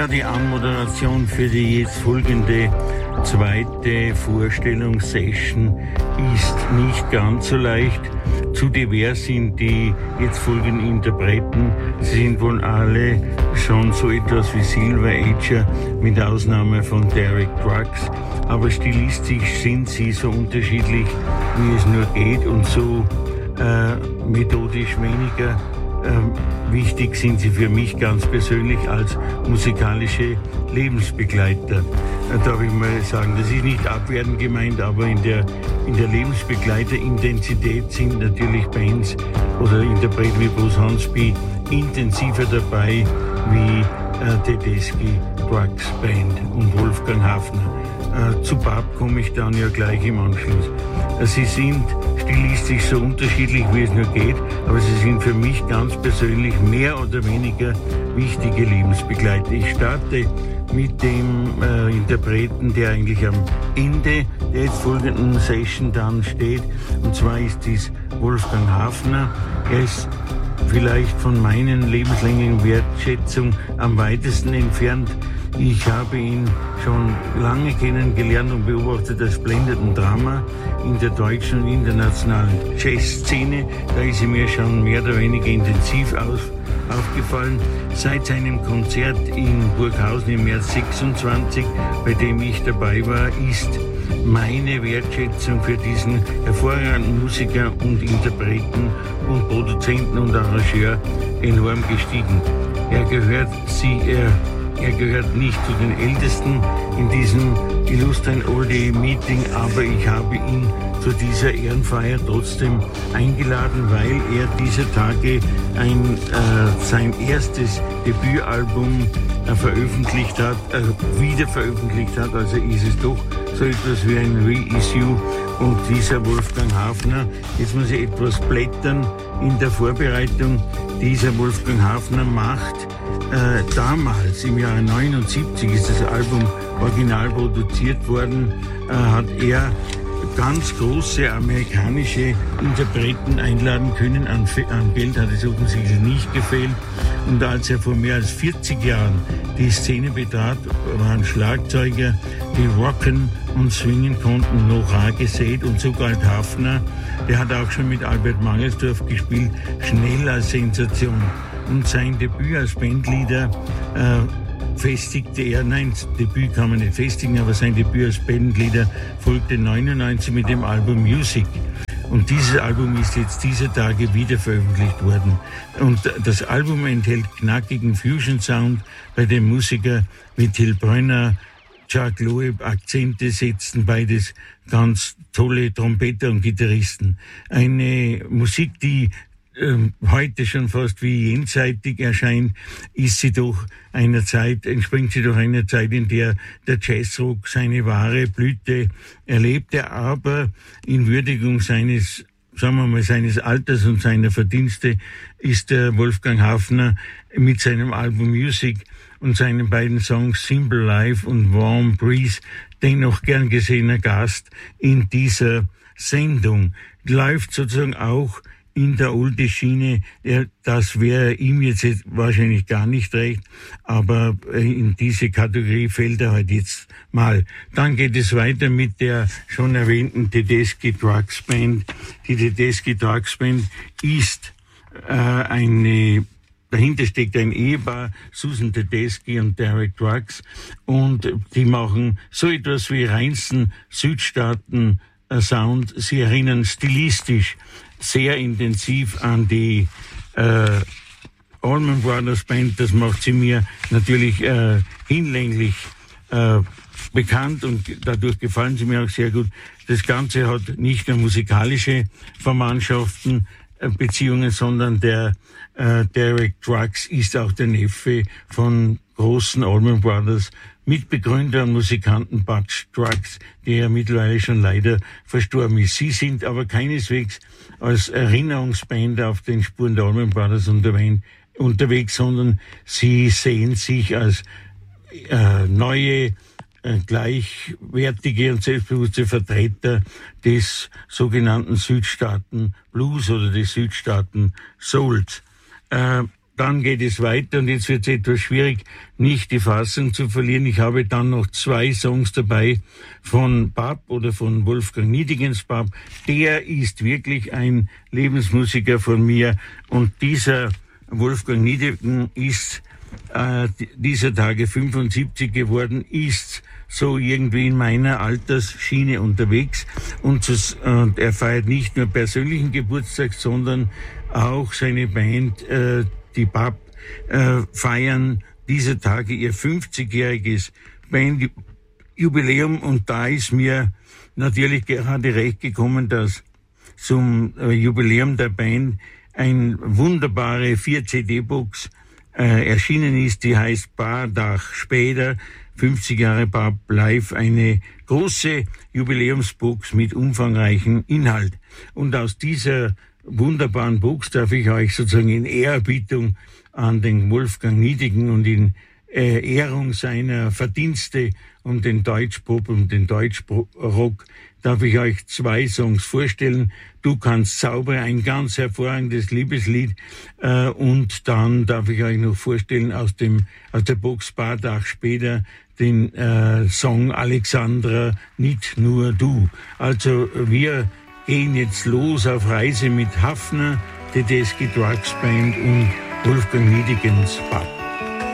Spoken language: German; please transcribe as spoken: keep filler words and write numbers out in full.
Ja, die Anmoderation für die jetzt folgende zweite Vorstellungssession ist nicht ganz so leicht. Zu divers sind die jetzt folgenden Interpreten. Sie sind wohl alle schon so etwas wie Silver Ager, mit Ausnahme von Derek Trucks. Aber stilistisch sind sie so unterschiedlich, wie es nur geht, und so äh, methodisch weniger äh, wichtig sind sie für mich ganz persönlich als musikalische Lebensbegleiter. Da darf ich mal sagen, das ist nicht abwertend gemeint, aber in der, in der Lebensbegleiterintensität sind natürlich Bands oder Interpreten wie Bruce Hornsby intensiver dabei wie äh, Tedeschi Trucks Band und Wolfgang Hafner. Äh, zu Bab komme ich dann ja gleich im Anschluss. Äh, sie sind stilistisch so unterschiedlich, wie es nur geht, aber sie sind für mich ganz persönlich mehr oder weniger wichtige Lebensbegleiter. Ich starte mit dem äh, Interpreten, der eigentlich am Ende der jetzt folgenden Session dann steht, und zwar ist dies Wolfgang Hafner. Er ist vielleicht von meinen lebenslängigen Wertschätzung am weitesten entfernt. Ich habe ihn schon lange kennengelernt und beobachtet als blendenden Drama in der deutschen und internationalen Jazzszene. Da ist er mir schon mehr oder weniger intensiv aus, aufgefallen. Seit seinem Konzert in Burghausen im März sechsundzwanzig, bei dem ich dabei war, ist meine Wertschätzung für diesen hervorragenden Musiker und Interpreten und Produzenten und Arrangeur enorm gestiegen. Er gehört, sie, er, er gehört nicht zu den Ältesten in diesem illustren Oldie-Meeting, aber ich habe ihn zu dieser Ehrenfeier trotzdem eingeladen, weil er dieser Tage ein, äh, sein erstes Debütalbum äh, veröffentlicht hat, äh, wieder veröffentlicht hat, also ist es doch so etwas wie ein Reissue. Und dieser Wolfgang Hafner, jetzt muss ich etwas blättern in der Vorbereitung, dieser Wolfgang Hafner macht äh, damals, im Jahre neunundsiebzig ist das Album original produziert worden, äh, hat er ganz große amerikanische Interpreten einladen können. An, an Geld hat es offensichtlich nicht gefehlt. Und als er vor mehr als vierzig Jahren die Szene betrat, waren Schlagzeuger, die rocken und swingen konnten, noch rar gesät. Und so galt Hafner, der hat auch schon mit Albert Mangelsdorf gespielt, schnell als Sensation. Und sein Debüt als Bandleader äh, festigte er, nein, das Debüt kann man nicht festigen, aber sein Debüt als Bandleader folgte neunundneunzig mit dem Album Music. Und dieses Album ist jetzt dieser Tage wieder veröffentlicht worden. Und das Album enthält knackigen Fusion-Sound, bei dem Musiker wie Till Brönner, Chuck Loeb Akzente setzten, beides ganz tolle Trompeter und Gitarristen. Eine Musik, die ähm, heute schon fast wie jenseitig erscheint, ist sie doch einer Zeit, entspringt sie doch einer Zeit, in der der Jazzrock seine wahre Blüte erlebte, aber in Würdigung seines, sagen wir mal, seines Alters und seiner Verdienste ist der Wolfgang Hafner mit seinem Album Music und seinen beiden Songs Simple Life und Warm Breeze dennoch gern gesehener Gast in dieser Sendung. Läuft sozusagen auch in der Oldie-Schiene, das wäre ihm jetzt wahrscheinlich gar nicht recht, aber in diese Kategorie fällt er halt jetzt mal. Dann geht es weiter mit der schon erwähnten Tedeschi Trucks Band. Die Tedeschi Trucks Band ist äh, eine, dahinter steckt ein Ehepaar, Susan Tedeschi und Derek Trucks, und die machen so etwas wie reinsten Südstaaten Sound. Sie erinnern stilistisch sehr intensiv an die äh, Allman Brothers Band. Das macht sie mir natürlich äh, hinlänglich äh, bekannt und dadurch gefallen sie mir auch sehr gut. Das Ganze hat nicht nur musikalische Verwandtschaften, äh, Beziehungen, sondern der äh, Derek Trucks ist auch der Neffe von großen Allman Brothers, Mitbegründer und Musikanten Butch Trucks, der ja mittlerweile schon leider verstorben ist. Sie sind aber keineswegs als Erinnerungsband auf den Spuren der Allman Brothers unterwegs, sondern sie sehen sich als äh, neue, äh, gleichwertige und selbstbewusste Vertreter des sogenannten Südstaaten Blues oder des Südstaaten Souls. Äh, dann geht es weiter und jetzt wird es etwas schwierig, nicht die Fassung zu verlieren. Ich habe dann noch zwei Songs dabei von Bab oder von Wolfgang Niedigens Bab. Der ist wirklich ein Lebensmusiker von mir und dieser Wolfgang Niedigen ist äh, dieser Tage fünfundsiebzig geworden, ist so irgendwie in meiner Altersschiene unterwegs und, zu, und er feiert nicht nur persönlichen Geburtstag, sondern auch seine Band, äh, die Bab, äh, feiern diese Tage ihr fünfzigjähriges Bandjubiläum und da ist mir natürlich gerade recht gekommen, dass zum äh, Jubiläum der Band eine wunderbare vier C D-Box äh, erschienen ist, die heißt Paar Tag später, fünfzig Jahre Bab live, eine große Jubiläumsbox mit umfangreichem Inhalt. Und aus dieser wunderbaren Box darf ich euch sozusagen in Ehrerbietung an den Wolfgang Niedigen und in äh, Ehrung seiner Verdienste um den Deutschpop und den Deutschrock darf ich euch zwei Songs vorstellen. Du kannst zaubern, ein ganz hervorragendes Liebeslied. Äh, und dann darf ich euch noch vorstellen aus dem aus der Box Paar Tag später den äh, Song Alexandra, nicht nur du. Also wir gehen jetzt los auf Reise mit Hafner, Tedeschi Trucks Band und Wolfgang Niedigens Bab.